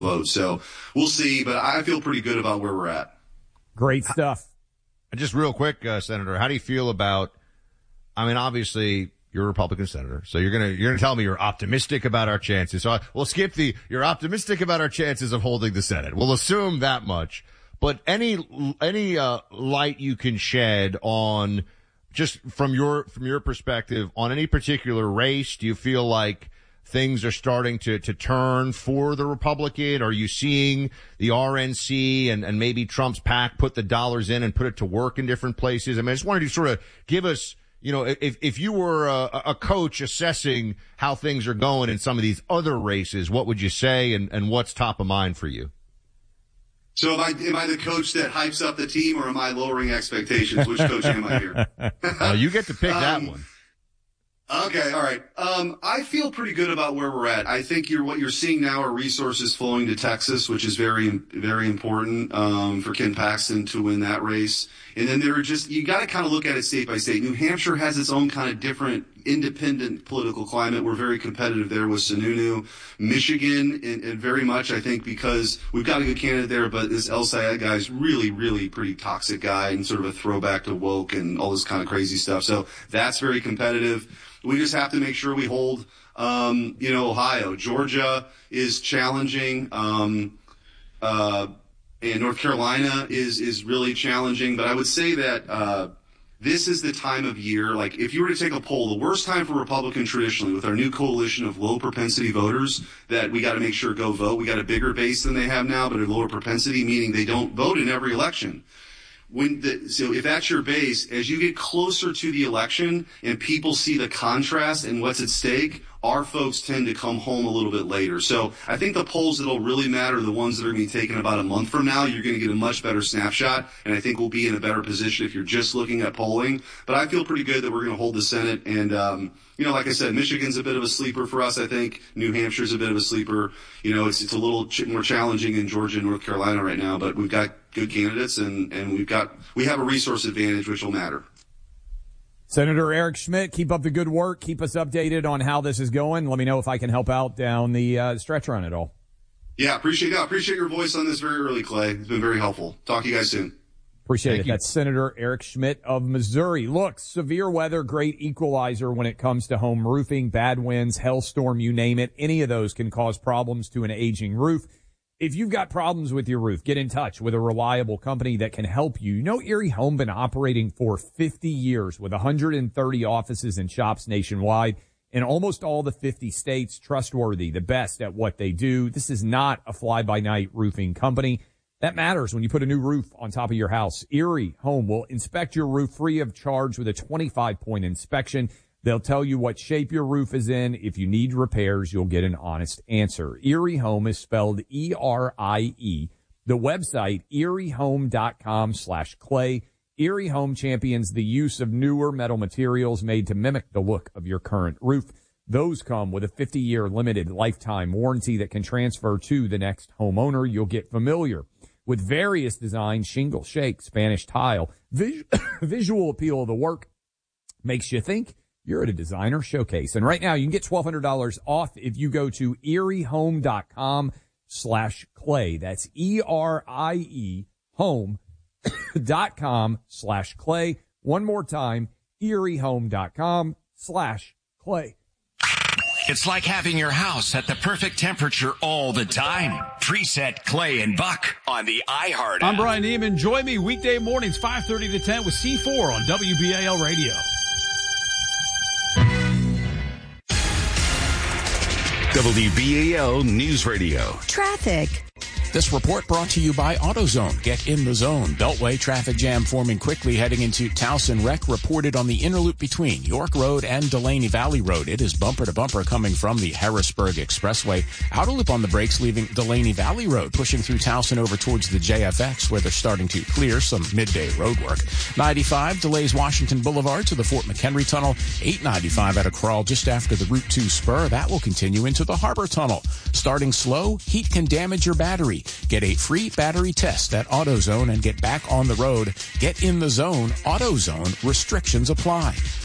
vote. So we'll see, but I feel pretty good about where we're at. Great stuff. Just real quick, Senator, how do you feel about, I mean, obviously you're a Republican senator, so you're gonna tell me you're optimistic about our chances. So we'll skip you're optimistic about our chances of holding the Senate. We'll assume that much. But any light you can shed on, just from your perspective, on any particular race? Do you feel like things are starting to turn for the Republican? Are you seeing the RNC and maybe Trump's PAC put the dollars in and put it to work in different places? I mean, I just wanted to sort of give us, you know, if you were a coach assessing how things are going in some of these other races, what would you say and what's top of mind for you? So am I the coach that hypes up the team, or am I lowering expectations? Which coach am I here? You get to pick that one. Okay, all right. I feel pretty good about where we're at. I think what you're seeing now are resources flowing to Texas, which is very, very important for Ken Paxton to win that race. And then you got to kind of look at it state by state. New Hampshire has its own kind of different independent political climate. We're very competitive there with Sununu. Michigan, and very much, I think, because we've got a good candidate there, but this El Sayed guy is really, really pretty toxic guy and sort of a throwback to woke and all this kind of crazy stuff. So that's very competitive. We just have to make sure we hold, Ohio. Georgia is challenging. And North Carolina is really challenging. But I would say that this is the time of year. Like, if you were to take a poll, the worst time for Republicans traditionally, with our new coalition of low propensity voters that we got to make sure go vote. We got a bigger base than they have now, but a lower propensity, meaning they don't vote in every election. So if that's your base, as you get closer to the election and people see the contrast and what's at stake, our folks tend to come home a little bit later. So I think the polls that'll really matter are the ones that are going to be taken about a month from now. You're going to get a much better snapshot, and I think we'll be in a better position if you're just looking at polling. But I feel pretty good that we're going to hold the Senate. And, like I said, Michigan's a bit of a sleeper for us, I think. New Hampshire's a bit of a sleeper. It's a little more challenging in Georgia and North Carolina right now, but we've got good candidates, and we have a resource advantage, which will matter. Senator Eric Schmitt, keep up the good work. Keep us updated on how this is going. Let me know if I can help out down the stretch run at all. Yeah, appreciate your voice on this very early, Clay. It's been very helpful. Talk to you guys soon. Appreciate it. That's Senator Eric Schmitt of Missouri. Look, severe weather, great equalizer when it comes to home roofing, bad winds, hailstorm, you name it. Any of those can cause problems to an aging roof. If you've got problems with your roof, get in touch with a reliable company that can help you. You know, Erie Home been operating for 50 years with 130 offices and shops nationwide in almost all the 50 states, trustworthy, the best at what they do. This is not a fly-by-night roofing company. That matters when you put a new roof on top of your house. Erie Home will inspect your roof free of charge with a 25-point inspection. They'll tell you what shape your roof is in. If you need repairs, you'll get an honest answer. Erie Home is spelled E-R-I-E. The website, eriehome.com/clay. Erie Home champions the use of newer metal materials made to mimic the look of your current roof. Those come with a 50-year limited lifetime warranty that can transfer to the next homeowner. You'll get familiar with various designs: shingle, shake, Spanish tile. Visual appeal of the work makes you think you're at a designer showcase. And right now you can get $1,200 off if you go to eriehome.com/clay. That's ERIE home.com/clay. One more time, eriehome.com/clay. It's like having your house at the perfect temperature all the time. Preset Clay and Buck on the iHeart app. I'm Brian Neiman. Join me weekday mornings 5:30 to 10 with C4 on WBAL Radio. WBAL News Radio. Traffic. This report brought to you by AutoZone. Get in the zone. Beltway traffic jam forming quickly heading into Towson. Wreck reported on the inner loop between York Road and Delaney Valley Road. It is bumper to bumper coming from the Harrisburg Expressway. Outer loop on the brakes leaving Delaney Valley Road, pushing through Towson over towards the JFX where they're starting to clear some midday road work. 95 delays Washington Boulevard to the Fort McHenry Tunnel. 895 at a crawl just after the Route 2 spur. That will continue into the Harbor Tunnel. Starting slow, heat can damage your battery. Get a free battery test at AutoZone and get back on the road. Get in the zone. AutoZone. Restrictions apply.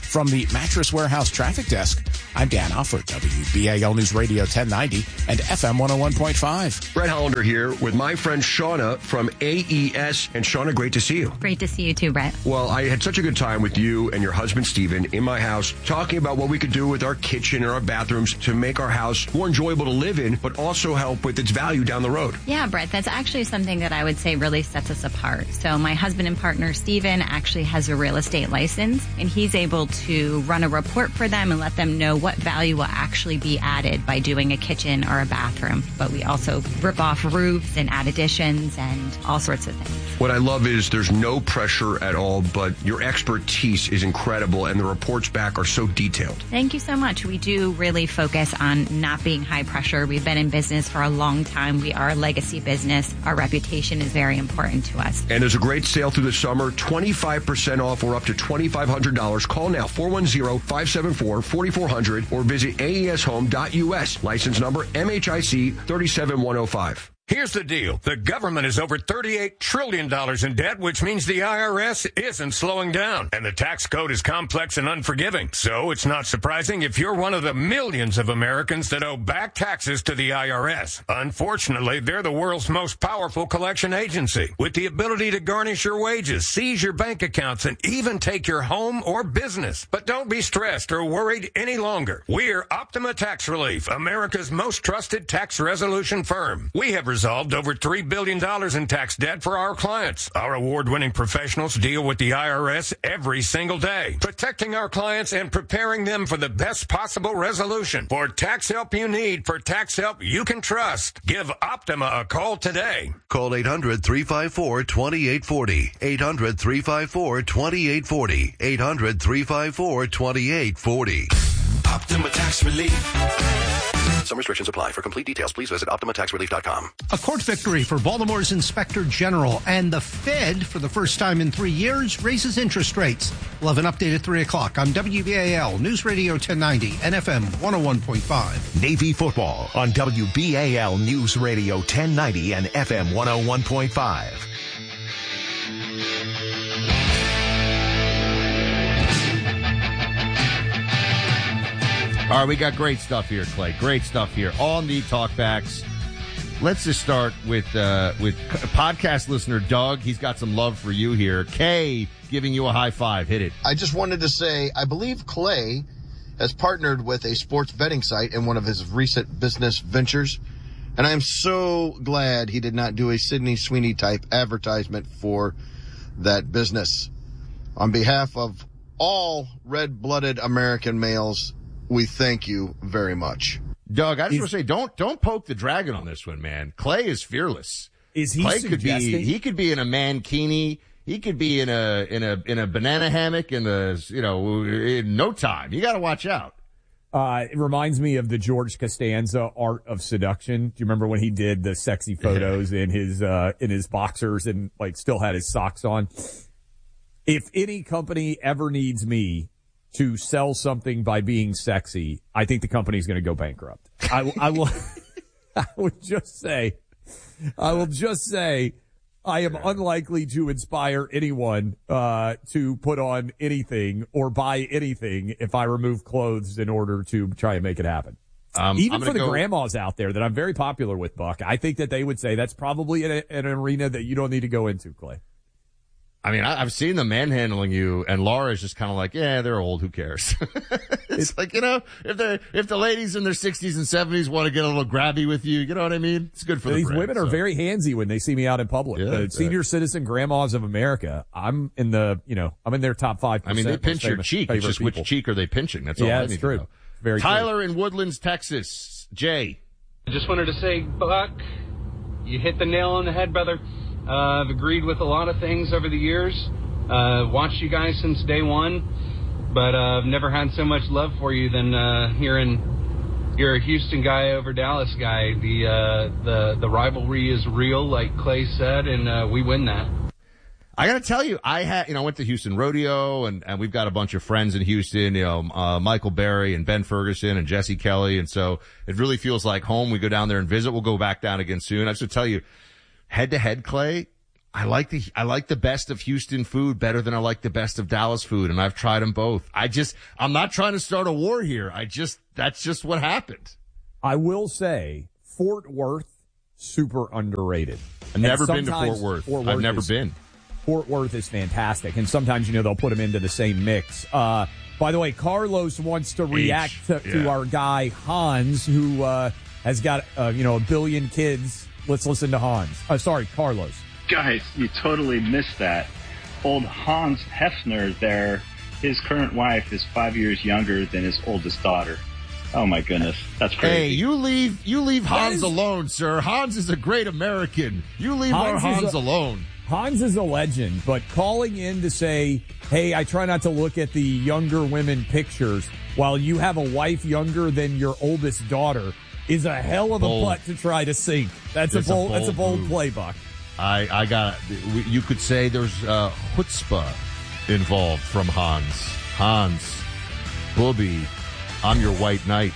From the Mattress Warehouse Traffic Desk, I'm Dan Alford, WBAL News Radio 1090 and FM 101.5. Brett Hollander here with my friend Shauna from AES. And Shauna, great to see you. Great to see you too, Brett. Well, I had such a good time with you and your husband, Steven, in my house, talking about what we could do with our kitchen and our bathrooms to make our house more enjoyable to live in, but also help with its value down the road. Yeah, Brett, that's actually something that I would say really sets us apart. So my husband and partner, Steven, actually has a real estate license, and he's able to run a report for them and let them know what value will actually be added by doing a kitchen or a bathroom. But we also rip off roofs and add additions and all sorts of things. What I love is there's no pressure at all, but your expertise is incredible, and the reports back are so detailed. Thank you so much. We do really focus on not being high pressure. We've been in business for a long time. We are a legacy business. Our reputation is very important to us. And there's a great sale through the summer, 25% off or up to $2,500. Call now, 410-574-4400 or visit aeshome.us. License number MHIC 37105. Here's the deal. The government is over $38 trillion in debt, which means the IRS isn't slowing down. And the tax code is complex and unforgiving. So it's not surprising if you're one of the millions of Americans that owe back taxes to the IRS. Unfortunately, they're the world's most powerful collection agency, with the ability to garnish your wages, seize your bank accounts, and even take your home or business. But don't be stressed or worried any longer. We're Optima Tax Relief, America's most trusted tax resolution firm. We have resolved over $3 billion in tax debt for our clients. Our award-winning professionals deal with the IRS every single day, protecting our clients and preparing them for the best possible resolution. For tax help you need, for tax help you can trust, give Optima a call today. Call 800-354-2840. 800-354-2840. 800-354-2840. Optima Tax Relief. Some restrictions apply. For complete details, please visit OptimaTaxRelief.com. A court victory for Baltimore's Inspector General, and the Fed, for the first time in 3 years, raises interest rates. We'll have an update at 3 o'clock on WBAL News Radio 1090 and FM 101.5. Navy football on WBAL News Radio 1090 and FM 101.5. All right, we got great stuff here, Clay. Great stuff here on the talkbacks. Let's just start with podcast listener Doug. He's got some love for you here. Kay giving you a high five. Hit it. I just wanted to say, I believe Clay has partnered with a sports betting site in one of his recent business ventures. And I am so glad he did not do a Sydney Sweeney type advertisement for that business. On behalf of all red-blooded American males, we thank you very much. Doug, I just want to say, don't poke the dragon on this one, man. Clay is fearless. Is he Clay suggesting? he could be in a mankini. He could be in a banana hammock in no time. You got to watch out. It reminds me of the George Costanza Art of Seduction. Do you remember when he did the sexy photos in his boxers and still had his socks on? If any company ever needs me to sell something by being sexy, I think the company's going to go bankrupt. I will just say I am unlikely to inspire anyone to put on anything or buy anything if I remove clothes in order to try and make it happen. Even for the grandmas out there that I'm very popular with, Buck, I think that they would say that's probably an arena that you don't need to go into, Clay. I mean, I've seen them manhandling you, and Laura's just kind of like, yeah, they're old. Who cares? It's like, if the ladies in their 60s and 70s want to get a little grabby with you, you know what I mean? It's good for these women are very handsy when they see me out in public. Yeah, the senior citizen grandmas of America. I'm in their top 5%. I mean, they pinch your cheek. It's just which cheek are they pinching? That's all. Yeah, I that's true. Know. Very Tyler true. in Woodlands, Texas. Jay. I just wanted to say, Buck, you hit the nail on the head, brother. I've agreed with a lot of things over the years. Watched you guys since day one, but I've never had so much love for you than hearing you're a Houston guy over Dallas guy. The rivalry is real, like Clay said, and we win that. I got to tell you, I went to Houston Rodeo, and we've got a bunch of friends in Houston, Michael Berry and Ben Ferguson and Jesse Kelly, and so it really feels like home. We go down there and visit. We'll go back down again soon. I have to tell you, head to head, Clay, I like the best of Houston food better than I like the best of Dallas food, and I've tried them both. I'm not trying to start a war here. That's just what happened. I will say Fort Worth, super underrated. I've never been to Fort Worth. I've never been. Fort Worth is fantastic, and sometimes, they'll put them into the same mix. By the way, Carlos wants to react to our guy Hans, who has got, a billion kids. Let's listen to Hans. Sorry, Carlos. Guys, you totally missed that. Old Hans Hefner there, his current wife is 5 years younger than his oldest daughter. Oh my goodness, that's crazy. Hey, you leave Hans alone, sir. Hans is a great American. You leave our Hans alone. Hans is a legend, but calling in to say, hey, I try not to look at the younger women pictures while you have a wife younger than your oldest daughter is a hell of a putt to try to sink. That's a bold play, Buck. You could say there's chutzpah involved from Hans. Hans, Booby, I'm your white knight.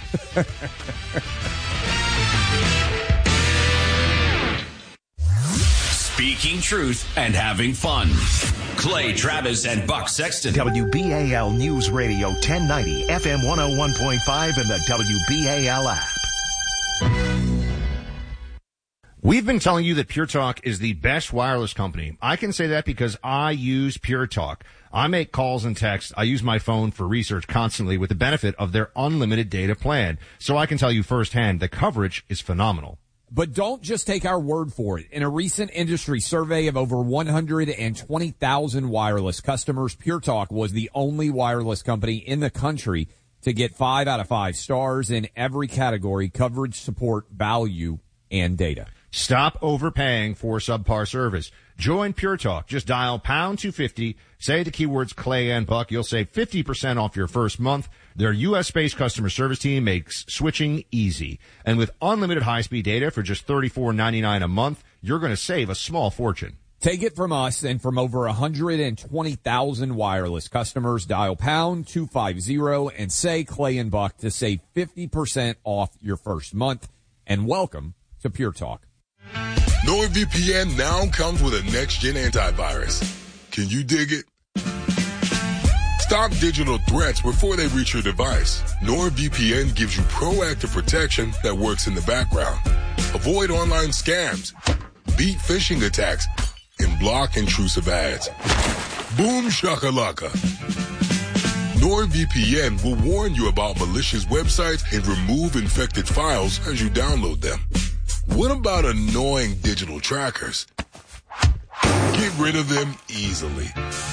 Speaking truth and having fun. Clay Travis and Buck Sexton. WBAL News Radio 1090, FM 101.5, and the WBAL app. We've been telling you that Pure Talk is the best wireless company. I can say that because I use Pure Talk. I make calls and texts. I use my phone for research constantly with the benefit of their unlimited data plan. So I can tell you firsthand, the coverage is phenomenal. But don't just take our word for it. In a recent industry survey of over 120,000 wireless customers, Pure Talk was the only wireless company in the country to get 5 out of 5 stars in every category: coverage, support, value, and data. Stop overpaying for subpar service. Join Pure Talk. Just dial pound 250, say the keywords Clay and Buck. You'll save 50% off your first month. Their U.S.-based customer service team makes switching easy. And with unlimited high-speed data for just $34.99 a month, you're going to save a small fortune. Take it from us and from over 120,000 wireless customers. Dial pound 250 and say Clay and Buck to save 50% off your first month. And welcome to Pure Talk. NordVPN now comes with a next-gen antivirus. Can you dig it? Stop digital threats before they reach your device. NordVPN gives you proactive protection that works in the background. Avoid online scams, beat phishing attacks, and block intrusive ads. Boom shakalaka. NordVPN will warn you about malicious websites and remove infected files as you download them. What about annoying digital trackers? Get rid of them easily.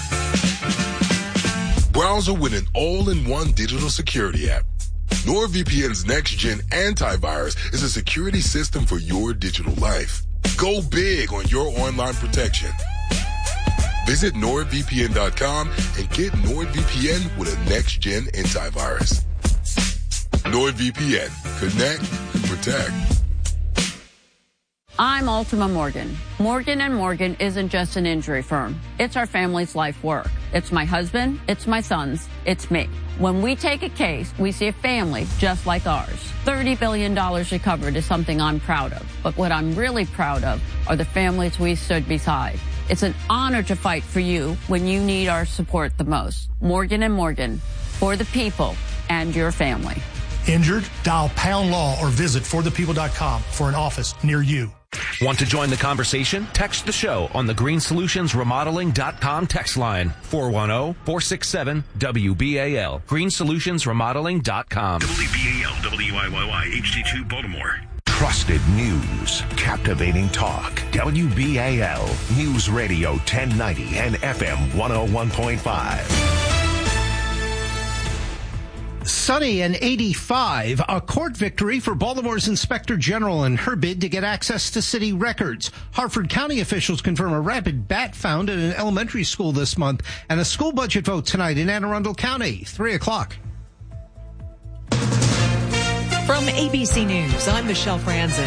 Browser with an all-in-one digital security app. NordVPN's next-gen antivirus is a security system for your digital life. Go big on your online protection. Visit NordVPN.com and get NordVPN with a next-gen antivirus. NordVPN. Connect and protect. I'm Ultima Morgan. Morgan & Morgan isn't just an injury firm. It's our family's life work. It's my husband, it's my sons, it's me. When we take a case, we see a family just like ours. $30 billion recovered is something I'm proud of. But what I'm really proud of are the families we stood beside. It's an honor to fight for you when you need our support the most. Morgan & Morgan, for the people and your family. Injured? Dial pound law or visit forthepeople.com for an office near you. Want to join the conversation? Text the show on the greensolutionsremodeling.com text line 410-467-WBAL. greensolutionsremodeling.com. WBAL WIYY HD2 Baltimore. Trusted news, captivating talk. WBAL News Radio 1090 and FM 101.5. Sunny and 85, a court victory for Baltimore's Inspector General in her bid to get access to city records. Harford County officials confirm a rabid bat found at an elementary school this month, and a school budget vote tonight in Anne Arundel County, 3 o'clock. From ABC News, I'm Michelle Franzen.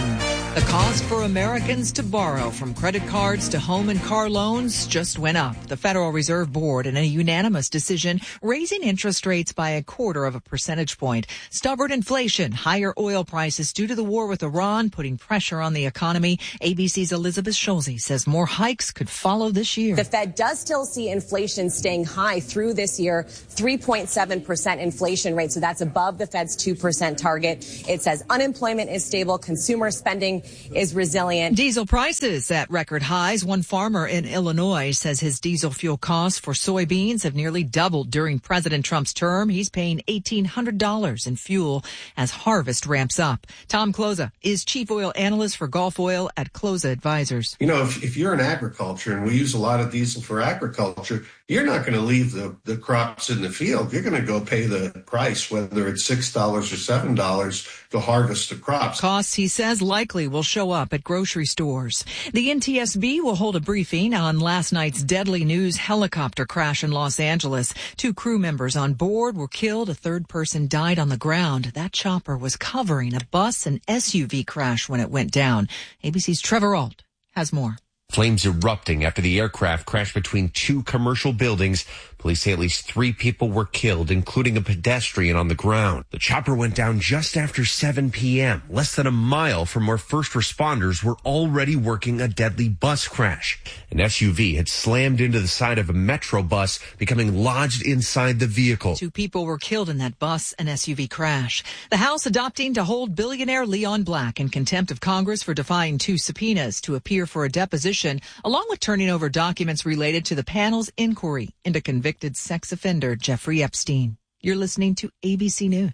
The cost for Americans to borrow, from credit cards to home and car loans, just went up. The Federal Reserve Board, in a unanimous decision, raising interest rates by 0.25 percentage point. Stubborn inflation, higher oil prices due to the war with Iran, putting pressure on the economy. ABC's Elizabeth Schulze says more hikes could follow this year. The Fed does still see inflation staying high through this year, 3.7% inflation rate. So that's above the Fed's 2% target. It says unemployment is stable, consumer spending is resilient. Diesel prices at record highs. One farmer in Illinois says his diesel fuel costs for soybeans have nearly doubled during President Trump's term. He's paying $1,800 in fuel as harvest ramps up. Tom Kloza is chief oil analyst for Gulf Oil at Kloza Advisors. You know, if you're in agriculture, and we use a lot of diesel for agriculture, you're not going to leave the crops in the field. You're going to go pay the price, whether it's $6 or $7 to harvest the crops. Costs, he says, likely will show up at grocery stores. The NTSB will hold a briefing on last night's deadly news helicopter crash in Los Angeles. 2 crew members on board were killed. A third person died on the ground. That chopper was covering a bus and SUV crash when it went down. ABC's Trevor Ault has more. Flames erupting after the aircraft crashed between 2 commercial buildings. Police say at least 3 people were killed, including a pedestrian on the ground. The chopper went down just after 7 p.m., less than a mile from where first responders were already working a deadly bus crash. An SUV had slammed into the side of a Metro bus, becoming lodged inside the vehicle. 2 people were killed in that bus and SUV crash. The House adopting to hold billionaire Leon Black in contempt of Congress for defying 2 subpoenas to appear for a deposition, along with turning over documents related to the panel's inquiry into convicted sex offender Jeffrey Epstein. You're listening to ABC News.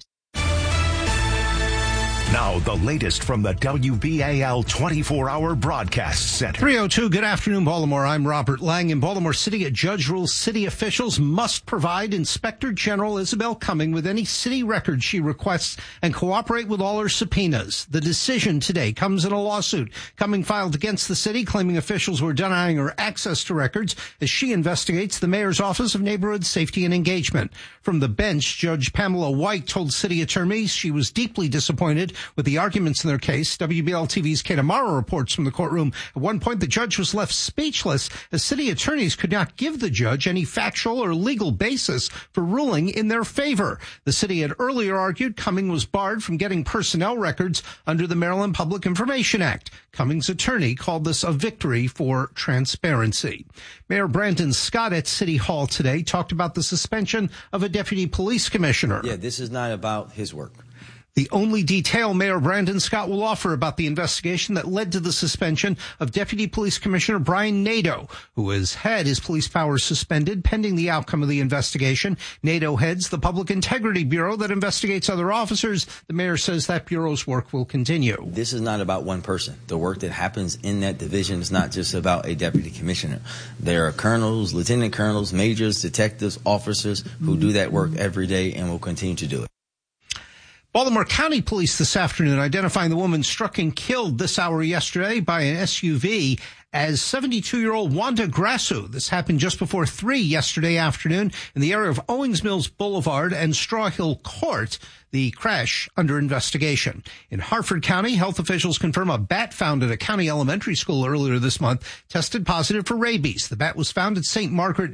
Now, the latest from the WBAL 24-hour broadcast center. 3:02, good afternoon, Baltimore. I'm Robert Lang. In Baltimore City, a judge rules city officials must provide Inspector General Isabel Cumming with any city records she requests and cooperate with all her subpoenas. The decision today comes in a lawsuit Cumming filed against the city, claiming officials were denying her access to records as she investigates the mayor's Office of Neighborhood Safety and Engagement. From the bench, Judge Pamela White told city attorneys she was deeply disappointed with the arguments in their case. WBL TV's Kate Amaro reports from the courtroom. At one point, the judge was left speechless as city attorneys could not give the judge any factual or legal basis for ruling in their favor. The city had earlier argued Cumming was barred from getting personnel records under the Maryland Public Information Act. Cumming's attorney called this a victory for transparency. Mayor Brandon Scott at City Hall today talked about the suspension of a deputy police commissioner. Yeah, this is not about his work. The only detail Mayor Brandon Scott will offer about the investigation that led to the suspension of Deputy Police Commissioner Brian Nadeau, who has had his police powers suspended pending the outcome of the investigation. Nadeau heads the Public Integrity Bureau that investigates other officers. The mayor says that bureau's work will continue. This is not about one person. The work that happens in that division is not just about a deputy commissioner. There are colonels, lieutenant colonels, majors, detectives, officers who do that work every day and will continue to do it. Baltimore County Police this afternoon identifying the woman struck and killed this hour yesterday by an SUV as 72-year-old Wanda Grasso. This happened just before 3 yesterday afternoon in the area of Owings Mills Boulevard and Straw Hill Court. The crash under investigation. In Harford County, health officials confirm a bat found at a county elementary school earlier this month tested positive for rabies. The bat was found at St. Margaret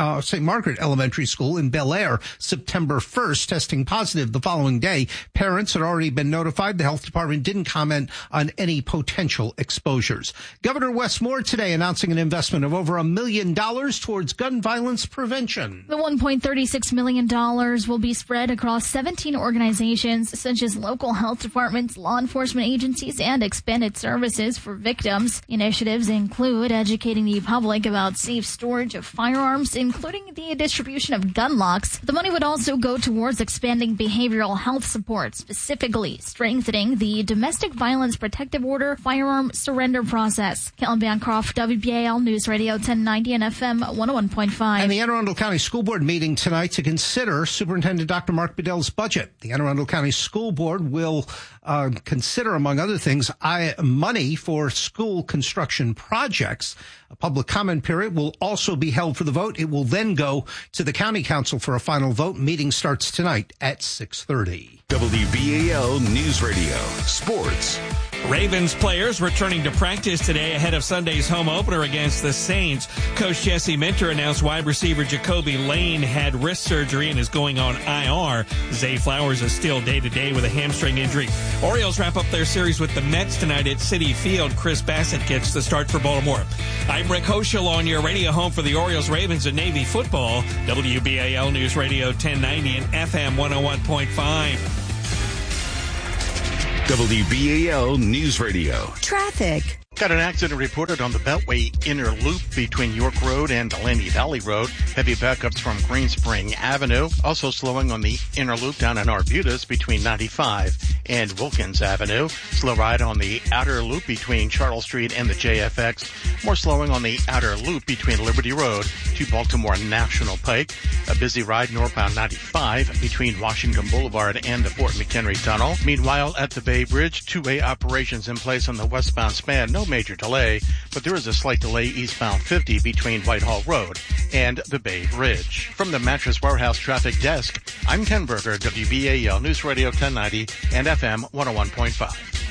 Elementary School in Bel Air September 1st, testing positive the following day. Parents had already been notified. The health department didn't comment on any potential exposures. Governor Wes Moore today announcing an investment of over $1 million towards gun violence prevention. The $1.36 million will be spread across 17 organizations such as local health departments, law enforcement agencies, and expanded services for victims. Initiatives include educating the public about safe storage of firearms, including the distribution of gun locks. The money would also go towards expanding behavioral health support, specifically strengthening the Domestic Violence Protective Order firearm surrender process. Kellen Bancroft, WBAL News Radio 1090 and FM 101.5. And the Anne Arundel County School Board meeting tonight to consider Superintendent Dr. Mark Bedell's budget. The Anne Arundel County School Board will consider, among other things, money for school construction projects. A public comment period will also be held for the vote. It will then go to the County Council for a final vote. Meeting starts tonight at 6:30. WBAL News Radio. Sports. Ravens players returning to practice today ahead of Sunday's home opener against the Saints. Coach Jesse Minter announced wide receiver Jacoby Lane had wrist surgery and is going on IR. Zay Flowers is still day-to-day with a hamstring injury. Orioles wrap up their series with the Mets tonight at Citi Field. Chris Bassett gets the start for Baltimore. I'm Rick Hoschel on your radio home for the Orioles, Ravens, and Navy football. WBAL News Radio 1090 and FM 101.5. WBAL News Radio. Traffic. Got an accident reported on the Beltway inner loop between York Road and Delaney Valley Road. Heavy backups from Greenspring Avenue. Also slowing on the inner loop down in Arbutus between 95 and Wilkins Avenue. Slow ride on the outer loop between Charles Street and the JFX. More slowing on the outer loop between Liberty Road to Baltimore National Pike. A busy ride northbound 95 between Washington Boulevard and the Fort McHenry Tunnel. Meanwhile, at the Bay Bridge, two-way operations in place on the westbound span. No major delay, but there is a slight delay eastbound 50 between Whitehall Road and the Bay Bridge. From the Mattress Warehouse Traffic Desk, I'm Ken Berger, WBAL News Radio 1090 and FM 101.5.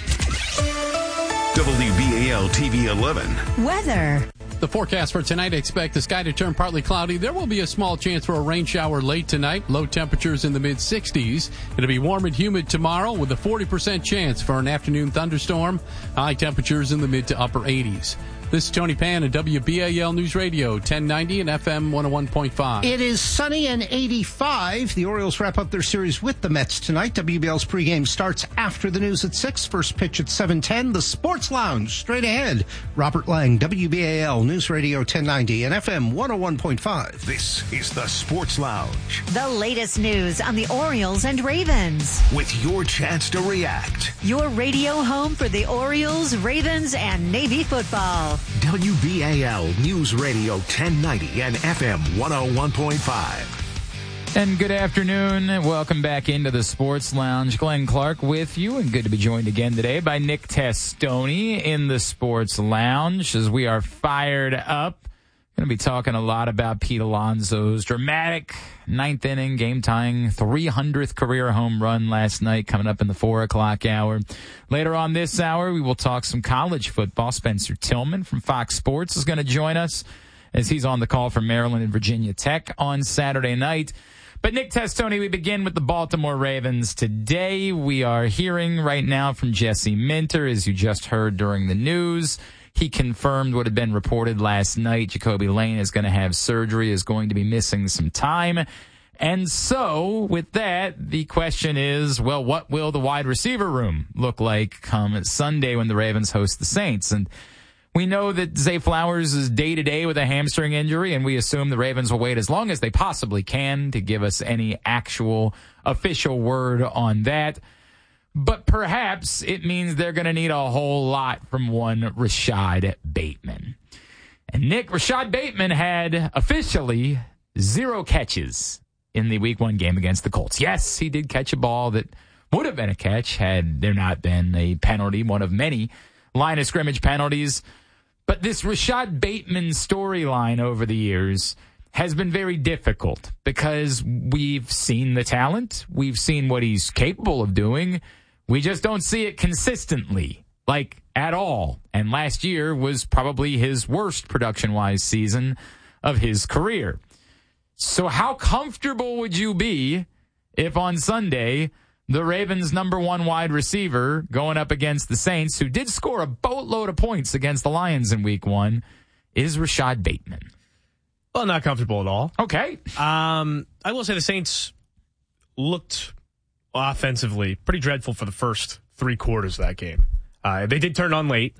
WBAL TV 11. Weather. The forecast for tonight, expect the sky to turn partly cloudy. There will be a small chance for a rain shower late tonight. Low temperatures in the mid-60s. It'll be warm and humid tomorrow with a 40% chance for an afternoon thunderstorm. High temperatures in the mid to upper 80s. This is Tony Pan at WBAL News Radio 1090 and FM 101.5. It is sunny and 85. The Orioles wrap up their series with the Mets tonight. WBL's pregame starts after the news at 6. First pitch at 7:10. The Sports Lounge straight ahead. Robert Lang, WBAL News Radio 1090 and FM 101.5. This is the Sports Lounge. The latest news on the Orioles and Ravens. With your chance to react. Your radio home for the Orioles, Ravens, and Navy football. WBAL News Radio 1090 and FM 101.5. And good afternoon. Welcome back into the Sports Lounge. Glenn Clark with you, and good to be joined again today by Nick Testoni in the Sports Lounge as we are fired up. Going to be talking a lot about Pete Alonso's dramatic ninth inning, game-tying 300th career home run last night, coming up in the 4 o'clock hour. Later on this hour, we will talk some college football. Spencer Tillman from Fox Sports is going to join us as he's on the call for Maryland and Virginia Tech on Saturday night. But Nick Testoni, we begin with the Baltimore Ravens today. We are hearing right now from Jesse Minter, as you just heard during the news. He confirmed what had been reported last night. Jacoby Lane is going to have surgery, is going to be missing some time. And so, with that, the question is, well, what will the wide receiver room look like come Sunday when the Ravens host the Saints? And we know that Zay Flowers is day-to-day with a hamstring injury, and we assume the Ravens will wait as long as they possibly can to give us any actual official word on that. But perhaps it means they're going to need a whole lot from one Rashad Bateman. And Nick, Rashad Bateman had officially 0 catches in the Week 1 game against the Colts. Yes, he did catch a ball that would have been a catch had there not been a penalty, one of many line of scrimmage penalties. But this Rashad Bateman storyline over the years has been very difficult because we've seen the talent. We've seen what he's capable of doing. We just don't see it consistently, like at all. And last year was probably his worst production-wise season of his career. So how comfortable would you be if on Sunday the Ravens' number 1 wide receiver going up against the Saints, who did score a boatload of points against the Lions in Week 1, is Rashad Bateman? Well, not comfortable at all. Okay. I will say the Saints looked offensively pretty dreadful for the first 3 quarters of that game. They did turn on late.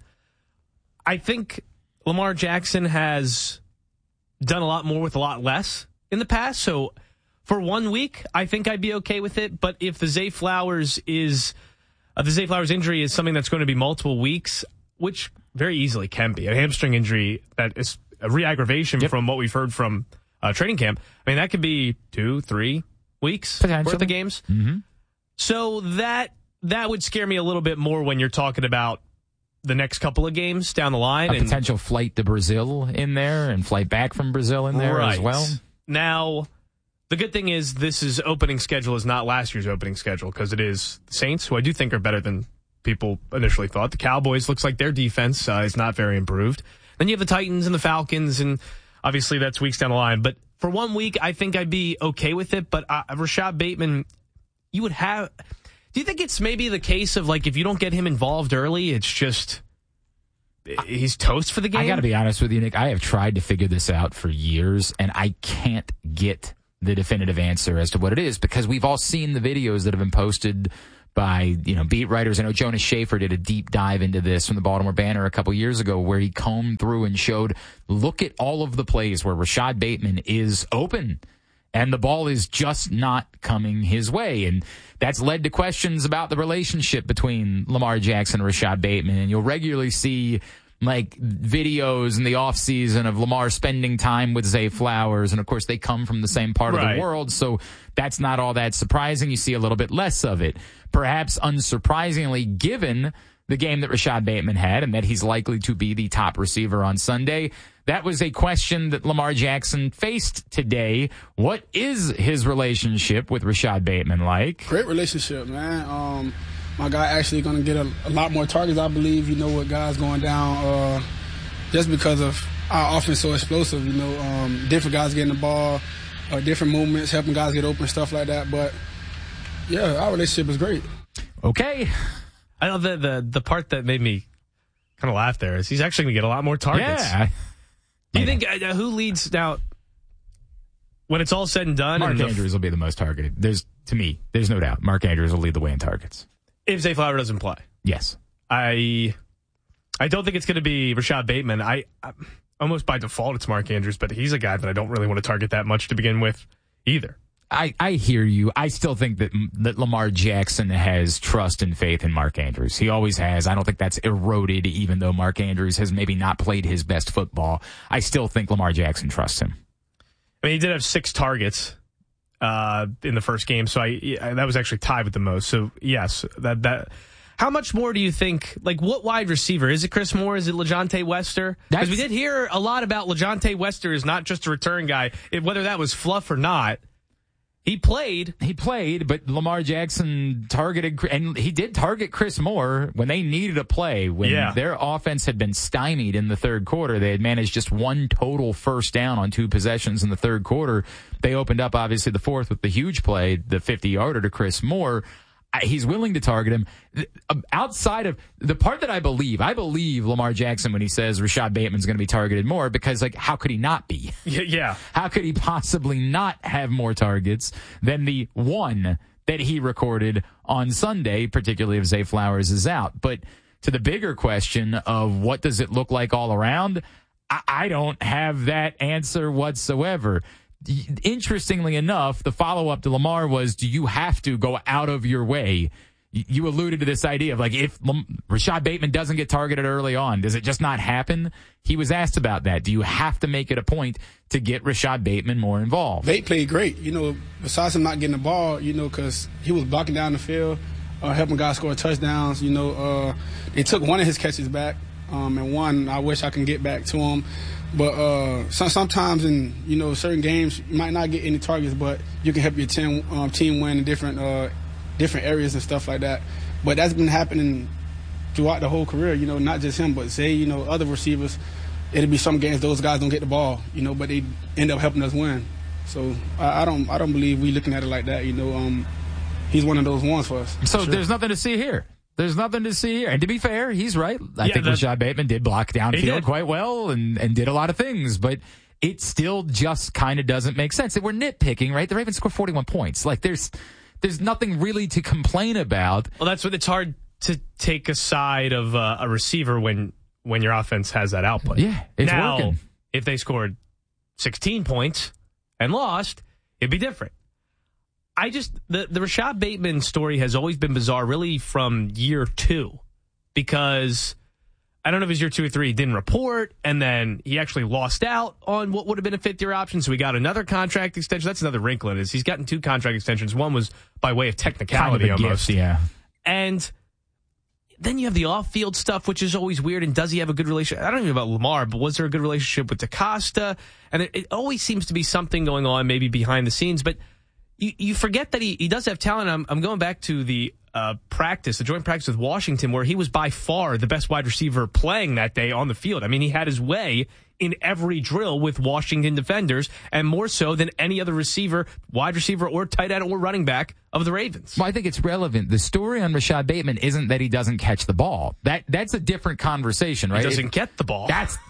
I think Lamar Jackson has done a lot more with a lot less in the past. So for 1 week, I think I'd be okay with it. But if the Zay Flowers injury is something that's going to be multiple weeks, which very easily can be a hamstring injury that is a re-aggravation from what we've heard from training camp. I mean, that could be 2-3 weeks worth of games. Mm-hmm. So that would scare me a little bit more when you're talking about the next couple of games down the line. A potential flight to Brazil in there and flight back from Brazil in there as well. Now, the good thing is this opening schedule is not last year's opening schedule because it is the Saints, who I do think are better than people initially thought. The Cowboys looks like their defense is not very improved. Then you have the Titans and the Falcons, and obviously that's weeks down the line. But for 1 week, I think I'd be okay with it. But Rashad Bateman, you would have... Do you think it's maybe the case of, like, if you don't get him involved early, it's just... He's toast for the game? I got to be honest with you, Nick. I have tried to figure this out for years, and I can't get the definitive answer as to what it is, because we've all seen the videos that have been posted by, beat writers. I know Jonas Schaefer did a deep dive into this from the Baltimore Banner a couple years ago, where he combed through and showed, look at all of the plays where Rashad Bateman is open and the ball is just not coming his way. And that's led to questions about the relationship between Lamar Jackson and Rashad Bateman. And you'll regularly see videos in the offseason of Lamar spending time with Zay Flowers. And of course, they come from the same part of the world. So that's not all that surprising. You see a little bit less of it. Perhaps unsurprisingly, given the game that Rashad Bateman had and that he's likely to be the top receiver on Sunday, that was a question that Lamar Jackson faced today. What is his relationship with Rashad Bateman like? Great relationship, man. My guy actually going to get a lot more targets, I believe, with guys going down just because of our offense so explosive, different guys getting the ball, different movements, helping guys get open, stuff like that. But, yeah, our relationship is great. Okay. I know the part that made me kind of laugh there is he's actually going to get a lot more targets. Yeah. Do you think who leads now when it's all said and done? Mark Andrews will be the most targeted. There's no doubt. Mark Andrews will lead the way in targets. If Zay Flower doesn't play. Yes. I don't think it's going to be Rashad Bateman. I almost by default it's Mark Andrews, but he's a guy that I don't really want to target that much to begin with either. I hear you. I still think that Lamar Jackson has trust and faith in Mark Andrews. He always has. I don't think that's eroded, even though Mark Andrews has maybe not played his best football. I still think Lamar Jackson trusts him. I mean, he did have 6 targets in the first game, so that was actually tied with the most. So yes, that. How much more do you think? Like, what wide receiver is it? Chris Moore? Is it LeJontay Wester? Because we did hear a lot about LeJontay Wester is not just a return guy. Whether that was fluff or not. He played, but Lamar Jackson targeted, and he did target Chris Moore when they needed a play. When their offense had been stymied in the third quarter, they had managed just 1 total first down on 2 possessions in the third quarter. They opened up, obviously, the fourth with the huge play, the 50-yarder to Chris Moore. He's willing to target him. Outside of the part that I believe Lamar Jackson when he says Rashad Bateman's going to be targeted more, because, how could he not be? Yeah. How could he possibly not have more targets than the one that he recorded on Sunday, particularly if Zay Flowers is out? But to the bigger question of what does it look like all around, I don't have that answer whatsoever. Interestingly enough, the follow-up to Lamar was, do you have to go out of your way? You alluded to this idea of, if Rashad Bateman doesn't get targeted early on, does it just not happen? He was asked about that. Do you have to make it a point to get Rashad Bateman more involved? Bate played great, besides him not getting the ball, because he was blocking down the field, helping guys score touchdowns. They took one of his catches back, and one I wish I can get back to him. But sometimes in certain games you might not get any targets, but you can help your team win in different areas and stuff like that. But that's been happening throughout the whole career. Not just him, but Zay. Other receivers. It'll be some games those guys don't get the ball. But they end up helping us win. So I don't believe we looking at it like that. He's one of those ones for us. So there's nothing to see here. There's nothing to see here. And to be fair, he's right. I think Rashad Bateman did block downfield quite well and did a lot of things, but it still just kind of doesn't make sense. We're nitpicking, right? The Ravens scored 41 points. There's nothing really to complain about. Well, that's what it's hard to take a side of a receiver when your offense has that output. Yeah, it's working. If they scored 16 points and lost, it'd be different. The Rashad Bateman story has always been bizarre, really from year 2, because I don't know if it was year 2 or 3, he didn't report, and then he actually lost out on what would have been a 5th-year option, so he got another contract extension. That's another wrinkle in it. He's gotten 2 contract extensions. One was by way of technicality, kind of almost. Gift, yeah. And then you have the off-field stuff, which is always weird, and does he have a good relationship? I don't even know about Lamar, but was there a good relationship with DaCosta? And it always seems to be something going on, maybe behind the scenes, but you forget that he does have talent. I'm going back to the practice, a joint practice with Washington, where he was by far the best wide receiver playing that day on the field. I mean, he had his way in every drill with Washington defenders, and more so than any other receiver, wide receiver or tight end or running back of the Ravens. Well, I think it's relevant. The story on Rashad Bateman isn't that he doesn't catch the ball. That's a different conversation, right? He doesn't get the ball. That's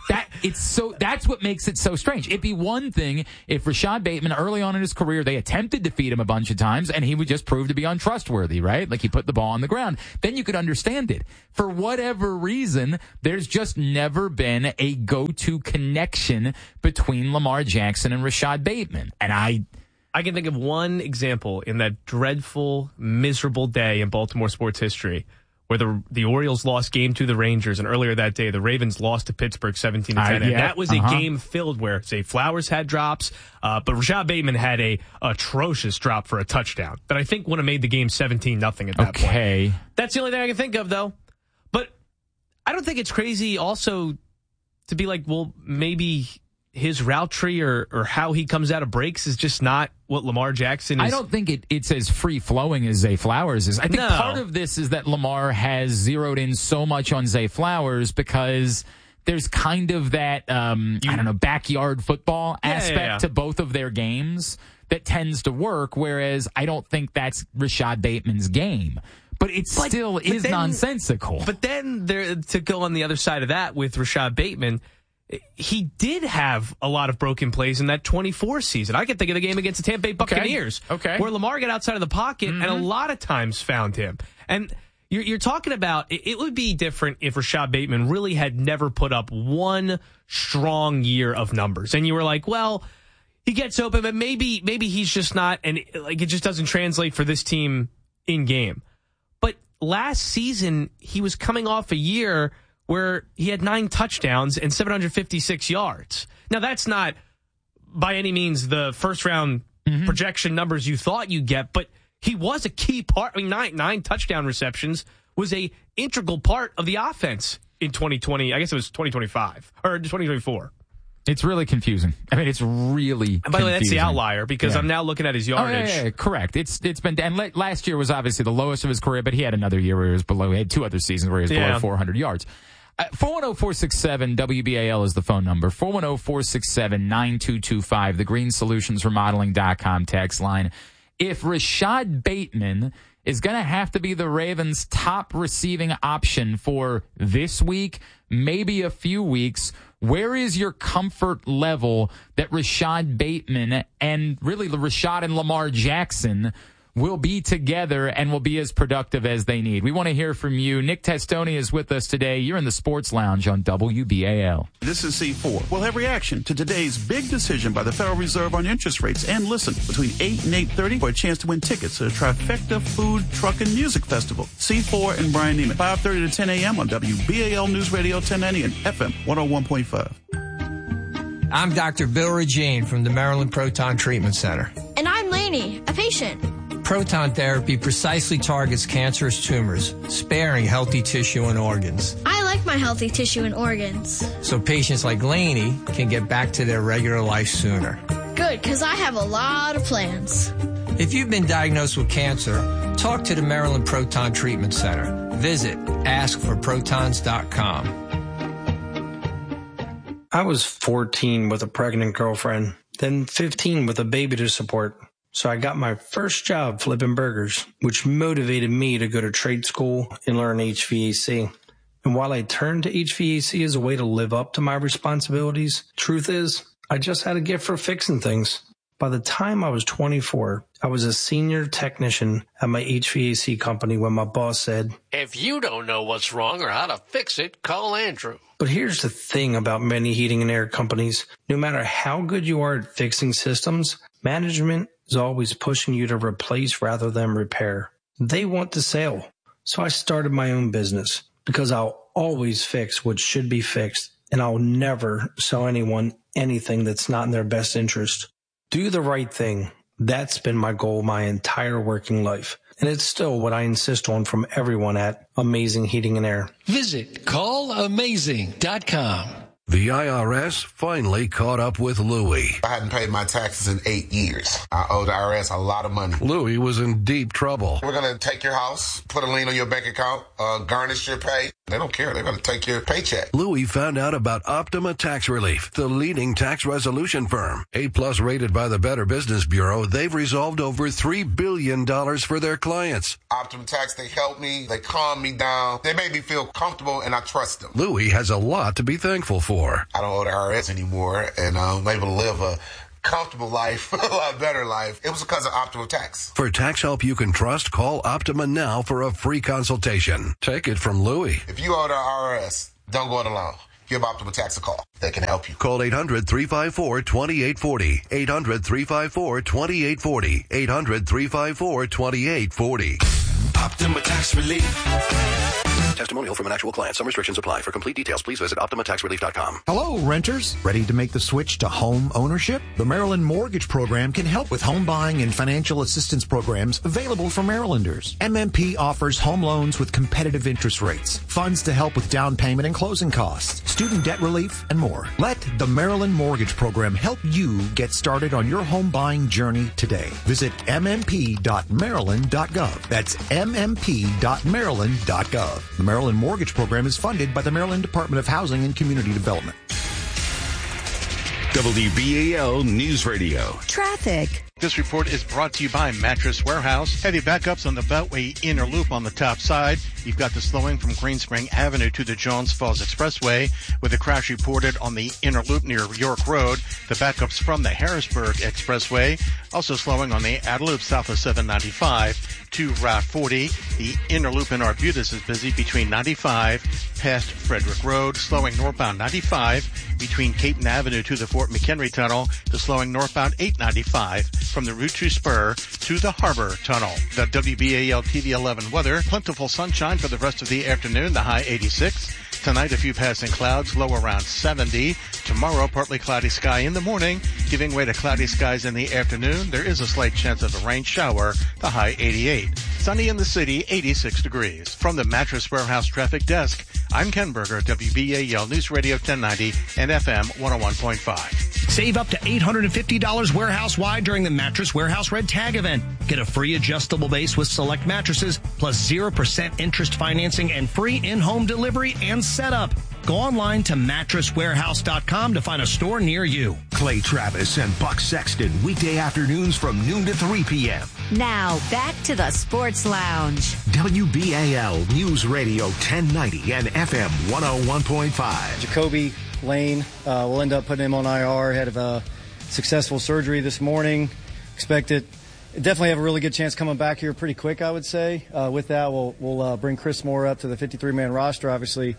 what makes it so strange. It'd be one thing if Rashad Bateman early on in his career, they attempted to feed him a bunch of times and he would just prove to be untrustworthy, right? Like he put the ball on the ground. Then you could understand it. For whatever reason, there's just never been a go-to connection between Lamar Jackson and Rashad Bateman. And I can think of one example in that dreadful, miserable day in Baltimore sports history where the Orioles lost game to the Rangers, and earlier that day the Ravens lost to Pittsburgh 17-10. And that was a game filled where, say, Flowers had drops, but Rashad Bateman had a atrocious drop for a touchdown that I think would have made the game 17-0 at that point. That's the only thing I can think of, though. But I don't think it's crazy also to be like, well, maybe his route tree or how he comes out of breaks is just not what Lamar Jackson is. I don't think it's as free-flowing as Zay Flowers is. I think part of this is that Lamar has zeroed in so much on Zay Flowers because there's kind of that, backyard football aspect to both of their games that tends to work, whereas I don't think that's Rashad Bateman's game. But it still is nonsensical. But then to go on the other side of that with Rashad Bateman, he did have a lot of broken plays in that 24 season. I can think of the game against the Tampa Bay Buccaneers, where Lamar got outside of the pocket and a lot of times found him. And you're talking about it would be different if Rashad Bateman really had never put up one strong year of numbers, and you were like, well, he gets open, but maybe he's just not, and like it just doesn't translate for this team in game. But last season he was coming off a year where he had 9 touchdowns and 756 yards. Now, that's not by any means the first-round projection numbers you thought you'd get, but he was a key part. I mean, nine touchdown receptions was a integral part of the offense in 2020. I guess it was 2025 or 2024. It's really confusing. I mean, it's really and by the way, that's the outlier because I'm now looking at his yardage. Yeah, correct. It's been, and last year was obviously the lowest of his career, but he had another year where he was below. He had 2 other seasons where he was below 400 yards. 410-467 WBAL is the phone number. 410-467-9225. The GreenSolutionsRemodeling.com text line. If Rashad Bateman is going to have to be the Ravens' top receiving option for this week, maybe a few weeks, where is your comfort level that Rashad Bateman and really Rashad and Lamar Jackson will be together and will be as productive as they need? We want to hear from you. Nick Testoni is with us today. You're in the Sports Lounge on WBAL. This is C4. We'll have reaction to today's big decision by the Federal Reserve on interest rates. And listen, between 8 and 8:30 for a chance to win tickets to the Trifecta Food, Truck, and Music Festival. C4 and Brian Neiman, 5:30 to 10 a.m. on WBAL News Radio 1090 and FM 101.5. I'm Dr. Bill Regine from the Maryland Proton Treatment Center. And I'm Lainey, a patient. Proton therapy precisely targets cancerous tumors, sparing healthy tissue and organs. I like my healthy tissue and organs. So patients like Lainey can get back to their regular life sooner. Good, because I have a lot of plans. If you've been diagnosed with cancer, talk to the Maryland Proton Treatment Center. Visit askforprotons.com. I was 14 with a pregnant girlfriend, then 15 with a baby to support. So I got my first job flipping burgers, which motivated me to go to trade school and learn HVAC. And while I turned to HVAC as a way to live up to my responsibilities, truth is, I just had a gift for fixing things. By the time I was 24, I was a senior technician at my HVAC company when my boss said, "If you don't know what's wrong or how to fix it, call Andrew." But here's the thing about many heating and air companies. No matter how good you are at fixing systems, management is always pushing you to replace rather than repair. They want the sale. So I started my own business because I'll always fix what should be fixed, and I'll never sell anyone anything that's not in their best interest. Do the right thing. That's been my goal my entire working life. And it's still what I insist on from everyone at Amazing Heating and Air. Visit callamazing.com. The IRS finally caught up with Louie. I hadn't paid my taxes in 8 years. I owe the IRS a lot of money. Louie was in deep trouble. We're going to take your house, put a lien on your bank account, garnish your pay. They don't care. They're going to take your paycheck. Louie found out about Optima Tax Relief, the leading tax resolution firm. A+ rated by the Better Business Bureau, they've resolved over $3 billion for their clients. Optima Tax, they help me. They calm me down. They make me feel comfortable, and I trust them. Louie has a lot to be thankful for. I don't owe the IRS anymore, and I'm able to live a comfortable life, a lot better life. It was because of Optima Tax. For tax help you can trust, call Optima now for a free consultation. Take it from Louie. If you owe the IRS, don't go it alone. Give Optima Tax a call. They can help you. Call 800-354-2840. 800-354-2840. 800-354-2840. Optima Tax Relief. Testimonial from an actual client. Some restrictions apply. For complete details, please visit OptimaTaxRelief.com. Hello, renters. Ready to make the switch to home ownership? The Maryland Mortgage Program can help with home buying and financial assistance programs available for Marylanders. MMP offers home loans with competitive interest rates, funds to help with down payment and closing costs, student debt relief, and more. Let the Maryland Mortgage Program help you get started on your home buying journey today. Visit mmp.maryland.gov. That's mmp.maryland.gov. The Maryland Mortgage Program is funded by the Maryland Department of Housing and Community Development. WBAL News Radio. Traffic. This report is brought to you by Mattress Warehouse. Heavy backups on the Beltway inner loop on the top side. You've got the slowing from Greenspring Avenue to the Jones Falls Expressway, with a crash reported on the inner loop near York Road. The backups from the Harrisburg Expressway, also slowing on the outer loop south of 795 to Route 40. The inner loop in Arbutus is busy between 95 past Frederick Road, slowing northbound 95 between Caton Avenue to the Fort McHenry Tunnel, to slowing northbound 895 from the Route 2 spur to the Harbor Tunnel. The WBAL TV 11 weather, plentiful sunshine for the rest of the afternoon, the high 86. Tonight, a few passing clouds, low around 70. Tomorrow, partly cloudy sky in the morning, giving way to cloudy skies in the afternoon. There is a slight chance of a rain shower, the high 88. Sunny in the city, 86 degrees. From the Mattress Warehouse Traffic Desk, I'm Ken Berger, WBAL News Radio 1090 and FM 101.5. Save up to $850 warehouse-wide during the Mattress Warehouse Red Tag event. Get a free adjustable base with select mattresses, plus 0% interest financing and free in-home delivery and setup. Go online to mattresswarehouse.com to find a store near you. Clay Travis and Buck Sexton, weekday afternoons from noon to 3 p.m. Now, back to the Sports Lounge. WBAL News Radio 1090 and FM 101.5. Jacoby Lane, will end up putting him on IR ahead of a successful surgery this morning. Definitely have a really good chance coming back here pretty quick, I would say. With that, we'll bring Chris Moore up to the 53-man roster. Obviously,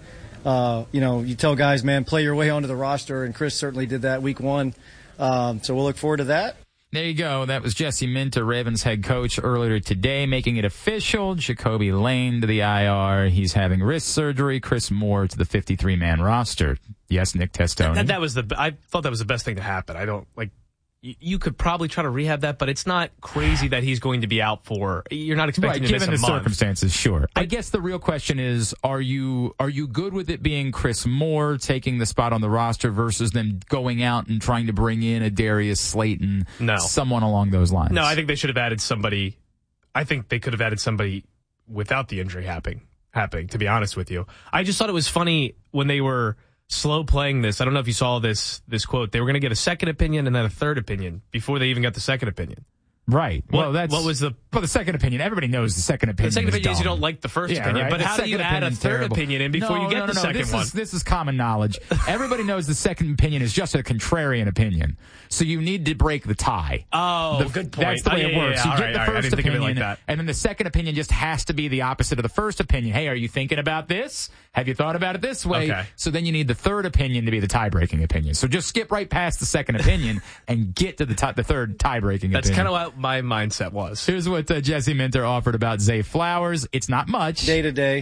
you tell guys, man, play your way onto the roster, and Chris certainly did that week one. So we'll look forward to that. There you go. That was Jesse Minter, Ravens head coach, earlier today, making it official. Jacoby Lane to the IR. He's having wrist surgery. Chris Moore to the 53-man roster. Yes, Nick Testone. I thought that was the best thing to happen. I don't like. You could probably try to rehab that, but it's not crazy that he's going to be out for. You're not expecting to miss a month. Given the circumstances, sure. I guess the real question is, are you good with it being Chris Moore taking the spot on the roster versus them going out and trying to bring in a Darius Slayton, someone along those lines? No, I think they should have added somebody. I think they could have added somebody without the injury happening, to be honest with you. I just thought it was funny when they were slow playing this. I don't know if you saw this quote. They were going to get a second opinion and then a third opinion before they even got the second opinion. Right. What was the second opinion? Everybody knows the second opinion. The second opinion is you don't like the first opinion, right? but how do you add a third opinion in before you get the second one? This is common knowledge. Everybody knows the second opinion is just a contrarian opinion. So you need to break the tie. Oh, good point. That's the way it works. You get the first opinion, like that. And then the second opinion just has to be the opposite of the first opinion. Hey, are you thinking about this? Have you thought about it this way? Okay. So then you need the third opinion to be the tie-breaking opinion. So just skip right past the second opinion and get to the third tie-breaking opinion. That's kind of what my mindset was. Here's what Jesse Minter offered about Zay Flowers. It's not much. Day to day.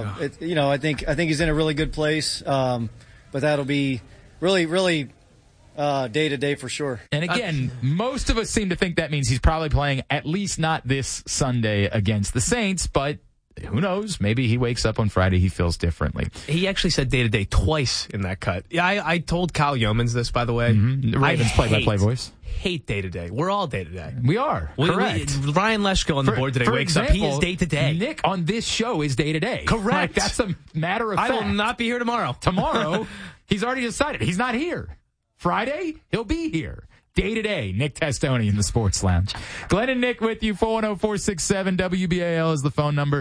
I think he's in a really good place. But that'll be really day to day for sure. And again, most of us seem to think that means he's probably playing at least not this Sunday against the Saints, but who knows? Maybe he wakes up on Friday, he feels differently. He actually said day-to-day twice in that cut. Yeah, I told Kyle Yeomans this, by the way. Mm-hmm. Ravens play-by-play voice. Hate day-to-day. We're all day-to-day. We are. Correct. Ryan Leshko on the board today wakes up. He is day-to-day. Nick on this show is day-to-day. Correct. Like, that's a matter of fact. I will not be here tomorrow. Tomorrow, he's already decided. He's not here. Friday, he'll be here. Day-to-day, Nick Testoni in the Sports Lounge. Glenn and Nick with you. 410-467-WBAL is the phone number.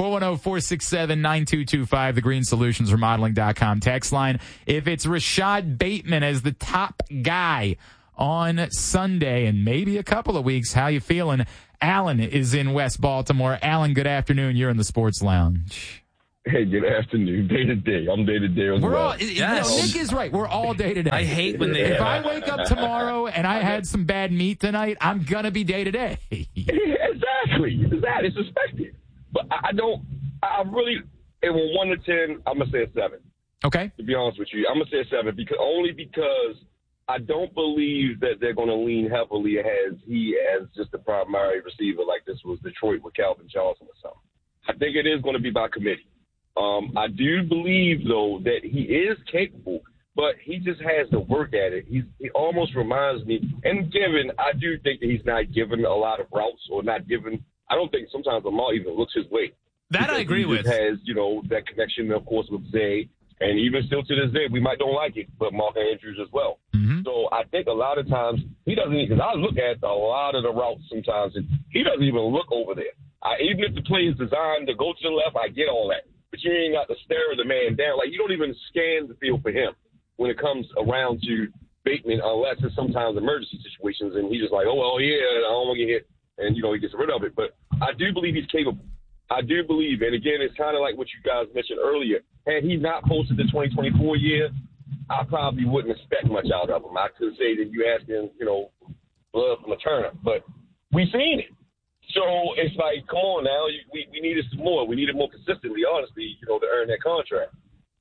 410-467-9225, the greenssolutionsremodeling.com text line. If it's Rashad Bateman as the top guy on Sunday and maybe a couple of weeks, how you feeling? Alan is in West Baltimore. Alan, good afternoon. You're in the Sports Lounge. Hey, good afternoon. Day-to-day. I'm day-to-day as well. All, Nick is right. We're all day-to-day. I hate when they... If I wake up tomorrow and I had some bad meat tonight, I'm going to be day-to-day. Exactly. It's expected. But I really, in 1 to 10, I'm going to say a 7. Okay. To be honest with you, I'm going to say a 7 because I don't believe that they're going to lean heavily as just the primary receiver like this was Detroit with Calvin Johnson or something. I think it is going to be by committee. I do believe, though, that he is capable, but he just has to work at it. He almost reminds me, and I do think that he's not given a lot of routes or not given. I don't think sometimes Lamar even looks his way. That I agree with. He has, that connection, of course, with Zay. And even still to this day, we might don't like it, but Mark Andrews as well. Mm-hmm. So I think a lot of times he doesn't, because I look at a lot of the routes sometimes, and he doesn't even look over there. Even if the play is designed to go to the left, I get all that. But you ain't got to stare the man down. Like, you don't even scan the field for him when it comes around to Bateman, unless it's sometimes emergency situations, and he's just like, oh, well, yeah, I don't want to get hit, and, he gets rid of it. But I do believe he's capable. I do believe, and again, it's kind of like what you guys mentioned earlier. Had he not posted the 2024 year, I probably wouldn't expect much out of him. I could say that you asking, blood from a turnip, but we've seen it. So it's like, come on now, we needed some more. We needed more consistently, honestly, to earn that contract.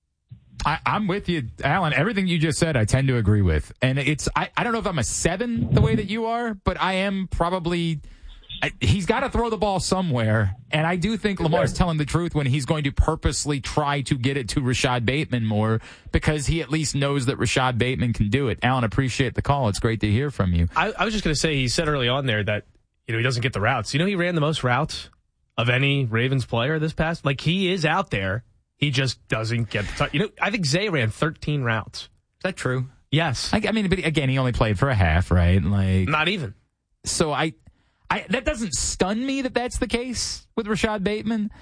I'm with you, Alan. Everything you just said, I tend to agree with. And I don't know if I'm a 7 the way that you are, but I am probably... He's got to throw the ball somewhere, and I do think Lamar's telling the truth when he's going to purposely try to get it to Rashad Bateman more, because he at least knows that Rashad Bateman can do it. Alan, appreciate the call. It's great to hear from you. I was just going to say, he said early on there that he doesn't get the routes. He ran the most routes of any Ravens player this past. Like, he is out there. He just doesn't get the touch. I think Zay ran 13 routes. Is that true? Yes. But again, he only played for a half, right? Like, not even. So that doesn't stun me that that's the case with Rashad Bateman.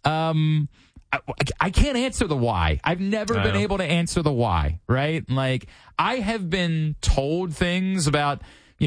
I can't answer the why. I've never been able to answer the why, right? Like, I have been told things about,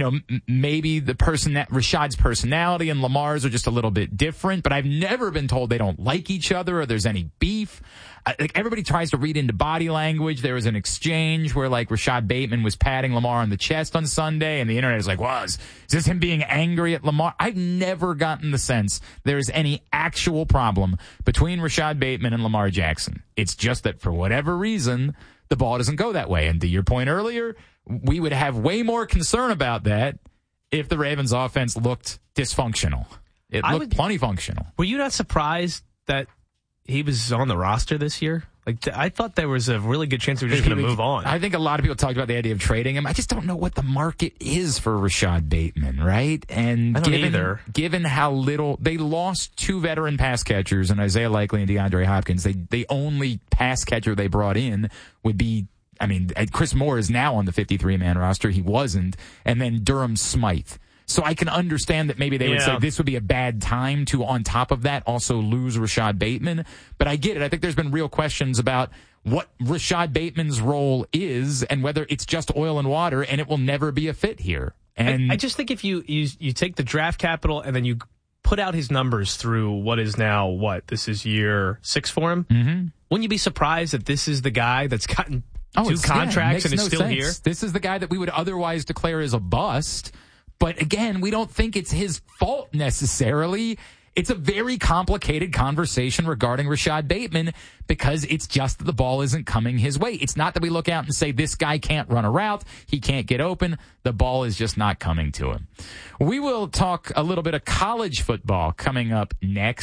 maybe Rashad's personality and Lamar's are just a little bit different, but I've never been told they don't like each other or there's any beef. Everybody tries to read into body language. There was an exchange where, Rashad Bateman was patting Lamar on the chest on Sunday, and the internet is like, is this him being angry at Lamar? I've never gotten the sense there's any actual problem between Rashad Bateman and Lamar Jackson. It's just that for whatever reason, the ball doesn't go that way. And to your point earlier, we would have way more concern about that if the Ravens offense looked dysfunctional. It looked plenty functional. Were you not surprised that he was on the roster this year? I thought there was a really good chance we were just going to move on. I think a lot of people talked about the idea of trading him. I just don't know what the market is for Rashad Bateman, right? And given how little they lost 2 veteran pass catchers in Isaiah Likely and DeAndre Hopkins, the only pass catcher they brought in would be, Chris Moore is now on the 53-man roster. He wasn't. And then Durham Smythe. So I can understand that maybe they would say this would be a bad time to, on top of that, also lose Rashad Bateman. But I get it. I think there's been real questions about what Rashad Bateman's role is and whether it's just oil and water, and it will never be a fit here. And I just think if you take the draft capital and then you put out his numbers through what is now, this is year 6 for him, wouldn't you be surprised that this is the guy that's gotten 2 contracts and is still here? This is the guy that we would otherwise declare as a bust. But again, we don't think it's his fault necessarily. It's a very complicated conversation regarding Rashad Bateman because it's just that the ball isn't coming his way. It's not that we look out and say this guy can't run a route, he can't get open. The ball is just not coming to him. We will talk a little bit of college football coming up next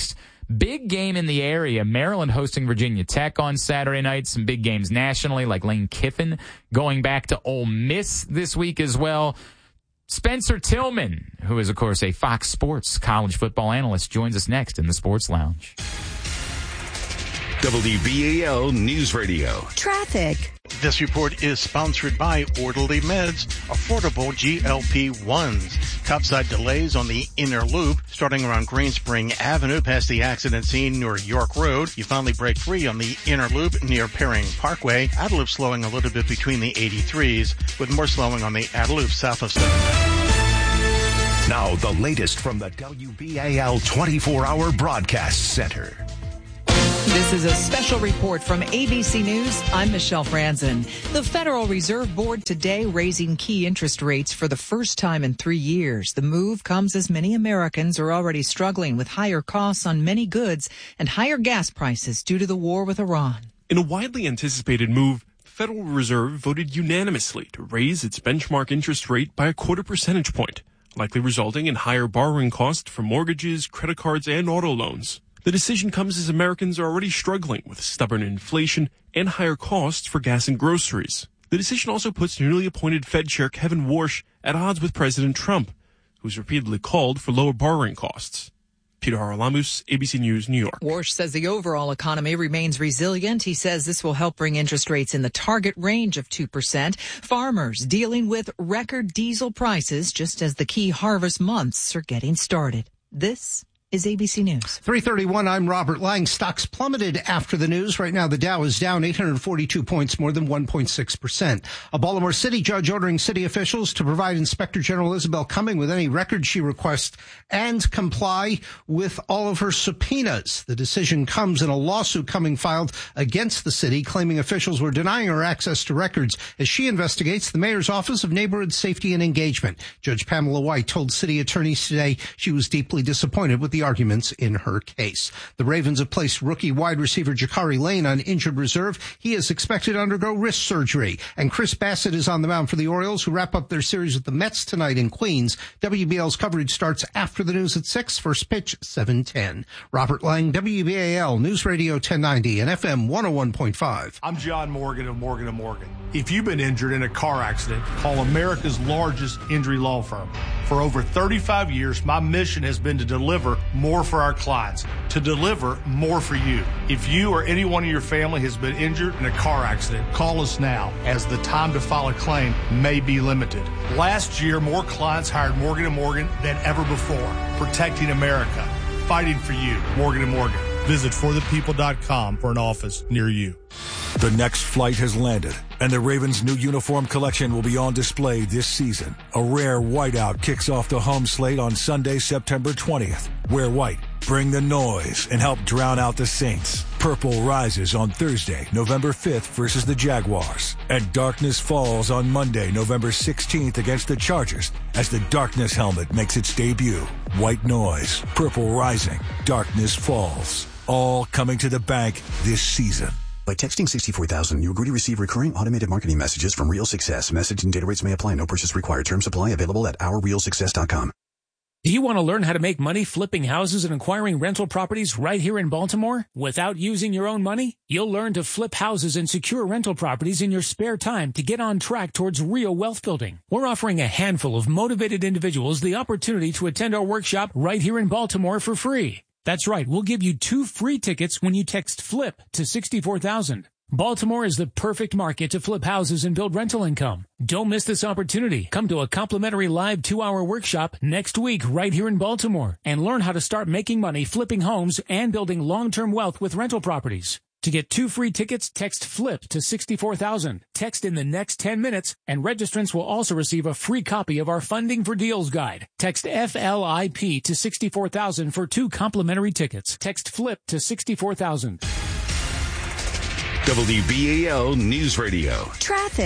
Big game in the area. Maryland hosting Virginia Tech on Saturday night. Some big games nationally, like Lane Kiffin going back to Ole Miss this week as well. Spencer Tillman, who is, of course, a Fox Sports college football analyst, joins us next in the Sports Lounge. WBAL News Radio. Traffic. This report is sponsored by Orderly Meds, affordable GLP-1s. Topside delays on the inner loop, starting around Green Spring Avenue past the accident scene near York Road. You finally break free on the inner loop near Perring Parkway. Outer loop slowing a little bit between the 83s, with more slowing on the outer loop south of 7. Now the latest from the WBAL 24-hour broadcast center. This is a special report from ABC News. I'm Michelle Franzen. The Federal Reserve Board today raising key interest rates for the first time in 3 years. The move comes as many Americans are already struggling with higher costs on many goods and higher gas prices due to the war with Iran. In a widely anticipated move, the Federal Reserve voted unanimously to raise its benchmark interest rate by 0.25 percentage point, likely resulting in higher borrowing costs for mortgages, credit cards, and auto loans. The decision comes as Americans are already struggling with stubborn inflation and higher costs for gas and groceries. The decision also puts newly appointed Fed Chair Kevin Warsh at odds with President Trump, who's repeatedly called for lower borrowing costs. Peter Haralamus, ABC News, New York. Warsh says the overall economy remains resilient. He says this will help bring interest rates in the target range of 2%. Farmers dealing with record diesel prices just as the key harvest months are getting started. This is ABC News. 3:31, I'm Robert Lang. Stocks plummeted after the news. Right now, the Dow is down 842 points, more than 1.6%. A Baltimore City judge ordering city officials to provide Inspector General Isabel Cumming with any records she requests and comply with all of her subpoenas. The decision comes in a lawsuit Cumming filed against the city, claiming officials were denying her access to records as she investigates the mayor's Office of Neighborhood Safety and Engagement. Judge Pamela White told city attorneys today she was deeply disappointed with the arguments in her case. The Ravens have placed rookie wide receiver Jakari Lane on injured reserve. He is expected to undergo wrist surgery. And Chris Bassett is on the mound for the Orioles, who wrap up their series with the Mets tonight in Queens. WBL's coverage starts after the news at 6. First pitch, 7:10. Robert Lang, WBAL News Radio 1090 and FM 101.5. I'm John Morgan of Morgan & Morgan. If you've been injured in a car accident, call America's largest injury law firm. For over 35 years, my mission has been to deliver more for our clients, to deliver more for you. If you or anyone in your family has been injured in a car accident, call us now, as the time to file a claim may be limited. Last year, more clients hired Morgan & Morgan than ever before, protecting America, fighting for you. Morgan & Morgan. Visit forthepeople.com for an office near you. The next flight has landed, and the Ravens' new uniform collection will be on display this season. A rare whiteout kicks off the home slate on Sunday, September 20th. Wear white, bring the noise, and help drown out the Saints. Purple rises on Thursday, November 5th versus the Jaguars. And darkness falls on Monday, November 16th against the Chargers as the darkness helmet makes its debut. White noise, purple rising, darkness falls. All coming to the bank this season. By texting 64,000, you agree to receive recurring automated marketing messages from Real Success. Message and data rates may apply. No purchase required. Terms apply. Available at OurRealSuccess.com. Do you want to learn how to make money flipping houses and acquiring rental properties right here in Baltimore without using your own money? You'll learn to flip houses and secure rental properties in your spare time to get on track towards real wealth building. We're offering a handful of motivated individuals the opportunity to attend our workshop right here in Baltimore for free. That's right, we'll give you 2 free tickets when you text FLIP to 64,000. Baltimore is the perfect market to flip houses and build rental income. Don't miss this opportunity. Come to a complimentary live 2-hour workshop next week right here in Baltimore and learn how to start making money flipping homes and building long-term wealth with rental properties. To get 2 free tickets, text FLIP to 64,000. Text in the next 10 minutes, and registrants will also receive a free copy of our Funding for Deals guide. Text FLIP to 64,000 for 2 complimentary tickets. Text FLIP to 64,000. WBAL News Radio. Traffic.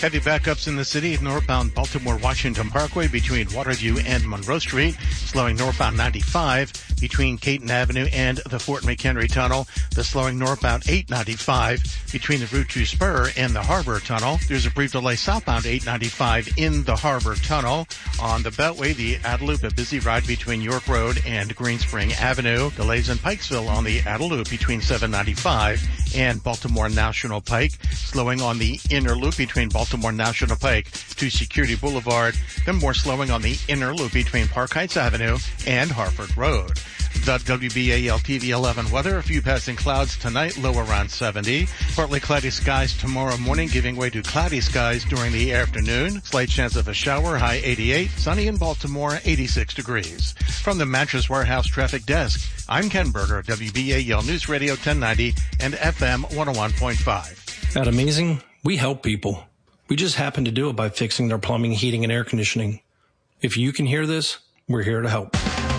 Heavy backups in the city, northbound Baltimore-Washington Parkway between Waterview and Monroe Street, slowing northbound 95 between Caton Avenue and the Fort McHenry Tunnel. The slowing northbound 895 between the Route 2 Spur and the Harbor Tunnel. There's a brief delay southbound 895 in the Harbor Tunnel. On the Beltway, the Adeloop, a busy ride between York Road and Green Spring Avenue. Delays in Pikesville on the Adeloop between 795 and Baltimore National Pike. Slowing on the inner loop between Baltimore National Pike to Security Boulevard. Then more slowing on the inner loop between Park Heights Avenue and Harford Road. The WBAL TV 11 weather, a few passing clouds tonight, low around 70. Partly cloudy skies tomorrow morning, giving way to cloudy skies during the afternoon. Slight chance of a shower, high 88. Sunny in Baltimore, 86 degrees. From the Mattress Warehouse Traffic Desk, I'm Ken Berger, WBAL News Radio 1090 and FM 101.5. At Amazing, we help people. We just happen to do it by fixing their plumbing, heating, and air conditioning. If you can hear this, we're here to help.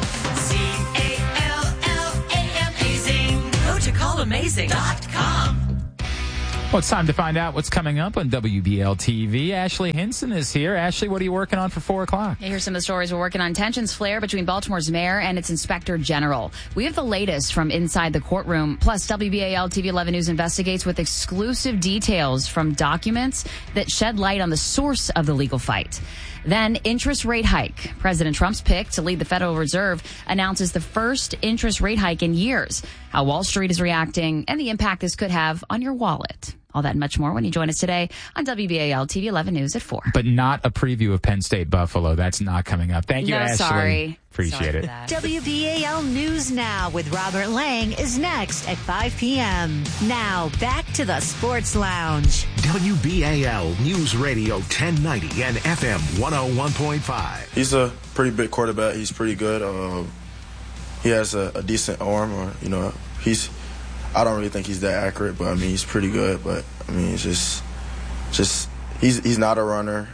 Amazing. Go to callamazing.com. Well, it's time to find out what's coming up on WBL TV. Ashley Hinson is here. Ashley, what are you working on for 4 o'clock? Here's some of the stories we're working on. Tensions flare between Baltimore's mayor and its inspector general. We have the latest from inside the courtroom. Plus, WBAL TV 11 News investigates with exclusive details from documents that shed light on the source of the legal fight. Then, interest rate hike. President Trump's pick to lead the Federal Reserve announces the first interest rate hike in years. How Wall Street is reacting and the impact this could have on your wallet. All that and much more when you join us today on WBAL TV 11 News at 4. But not a preview of Penn State Buffalo. That's not coming up. Thank you, Ashley. Sorry. Appreciate it. WBAL News Now with Robert Lang is next at 5 p.m. Now, back to the Sports Lounge. WBAL News Radio 1090 and FM 101.5. He's a pretty big quarterback. He's pretty good. He has a decent arm. I don't really think he's that accurate, but I mean, he's pretty good. But I mean, it's just he's not a runner.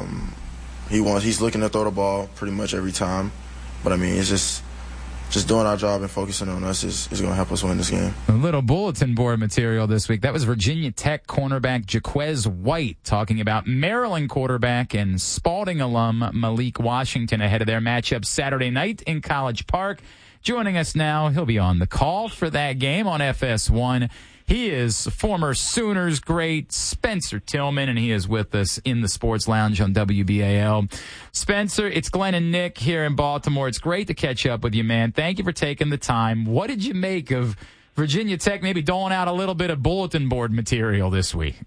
He's looking to throw the ball pretty much every time. But I mean, it's just doing our job and focusing on us is going to help us win this game. A little bulletin board material this week. That was Virginia Tech cornerback Jaquez White talking about Maryland quarterback and Spalding alum Malik Washington ahead of their matchup Saturday night in College Park. Joining us now, he'll be on the call for that game on FS1. He is former Sooners great Spencer Tillman, and he is with us in the Sports Lounge on WBAL. Spencer, it's Glenn and Nick here in Baltimore. It's great to catch up with you, man. Thank you for taking the time. What did you make of Virginia Tech maybe doling out a little bit of bulletin board material this week?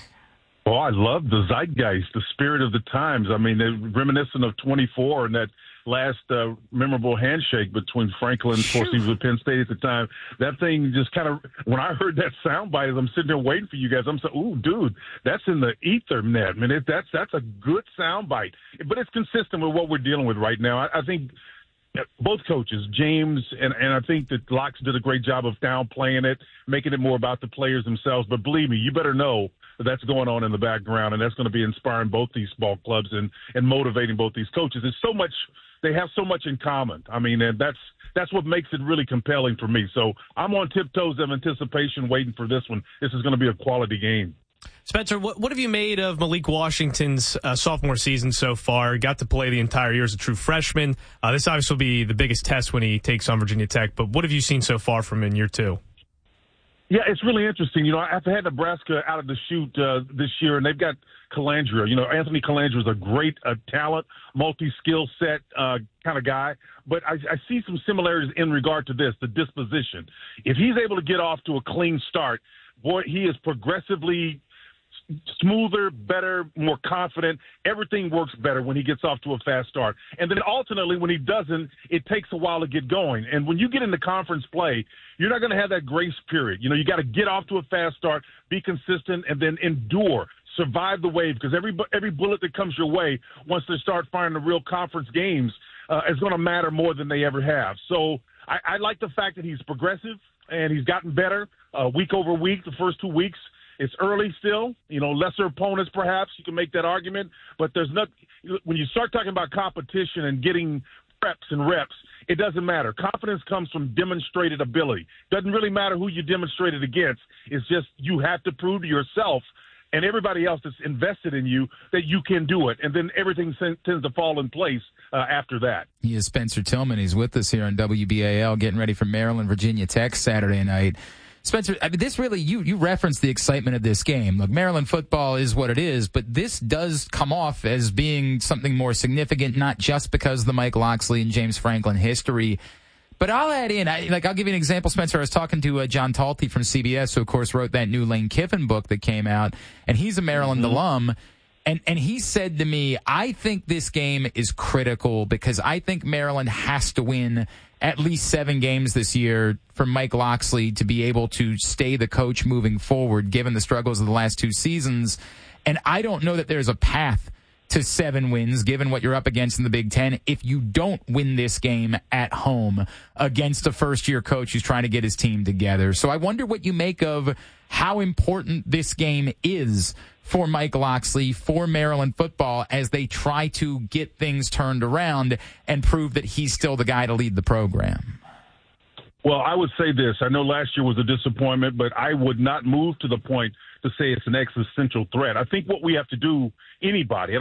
Well, I love the zeitgeist, the spirit of the times. I mean, they're reminiscent of 24 and that last memorable handshake between Franklin, of course, he was at Penn State at the time. That thing just kind of, when I heard that soundbite, as I'm sitting there waiting for you guys, I'm saying, ooh, dude, that's in the Ethernet. I mean, that's a good soundbite. But it's consistent with what we're dealing with right now. I think both coaches, James and I think that Locks did a great job of downplaying it, making it more about the players themselves. But believe me, you better know that's going on in the background, and that's going to be inspiring both these ball clubs and motivating both these coaches. It's so much. They have so much in common. I mean, and that's what makes it really compelling for me. So I'm on tiptoes of anticipation waiting for this one. This is going to be a quality game. Spencer, what have you made of Malik Washington's sophomore season so far? Got to play the entire year as a true freshman. This obviously will be the biggest test when he takes on Virginia Tech, but what have you seen so far from him in year 2? Yeah, it's really interesting. You know, I've had Nebraska out of the chute this year, and they've got Calandria. You know, Anthony Calandria is a great talent, multi-skill set kind of guy. But I see some similarities in regard to this, the disposition. If he's able to get off to a clean start, boy, he is progressively smoother, better, more confident. Everything works better when he gets off to a fast start. And then ultimately when he doesn't, it takes a while to get going. And when you get into conference play, you're not going to have that grace period. You know, you got to get off to a fast start, be consistent, and then endure, survive the wave, because every bullet that comes your way once they start firing the real conference games is going to matter more than they ever have. So I like the fact that he's progressive and he's gotten better week over week, the first 2 weeks. It's early still, you know, lesser opponents perhaps. You can make that argument. But there's not – when you start talking about competition and getting preps and reps, it doesn't matter. Confidence comes from demonstrated ability. Doesn't really matter who you demonstrate it against. It's just you have to prove to yourself and everybody else that's invested in you that you can do it. And then everything tends to fall in place after that. He is Spencer Tillman. He's with us here on WBAL, getting ready for Maryland, Virginia Tech Saturday night. Spencer, I mean, this really, you referenced the excitement of this game. Look, Maryland football is what it is, but this does come off as being something more significant, not just because of the Mike Locksley and James Franklin history. But I'll add in, I'll give you an example, Spencer. I was talking to John Talty from CBS, who, of course, wrote that new Lane Kiffin book that came out, and he's a Maryland alum. And he said to me, I think this game is critical because I think Maryland has to win at least 7 games this year for Mike Locksley to be able to stay the coach moving forward, given the struggles of the last 2 seasons. And I don't know that there's a path to 7 wins, given what you're up against in the Big Ten, if you don't win this game at home against a first-year coach who's trying to get his team together. So I wonder what you make of how important this game is for Mike Locksley, for Maryland football, as they try to get things turned around and prove that he's still the guy to lead the program. Well, I would say this. I know last year was a disappointment, but I would not move to the point to say it's an existential threat. I think what we have to do, anybody,